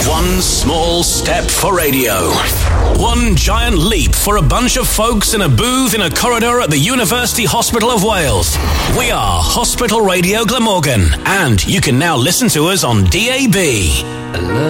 One small step for radio. One giant leap for a bunch of folks in a booth in a corridor at the University Hospital of Wales. We are Hospital Radio Glamorgan, and you can now listen to us on DAB.